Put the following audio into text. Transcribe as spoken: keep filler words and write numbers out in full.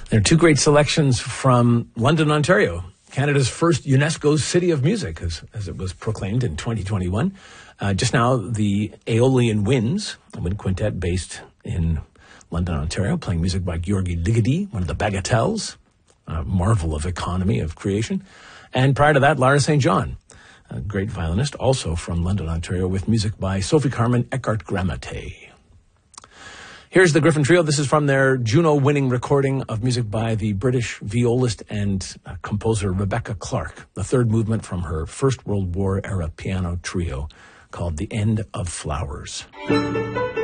There are two great selections from London, Ontario, Canada's first UNESCO City of Music, as, as it was proclaimed in twenty twenty-one. Uh, just now, the Aeolian Winds, a wind quintet based in London, Ontario, playing music by Georgi Ligeti, one of the Bagatelles, a marvel of economy, of creation. And prior to that, Lara Saint John, a great violinist, also from London, Ontario, with music by Sophie Carmen Eckart-Gramate. Here's the Griffin Trio. This is from their Juno-winning recording of music by the British violist and uh, composer Rebecca Clark, the third movement from her First World War era piano trio called The End of Flowers.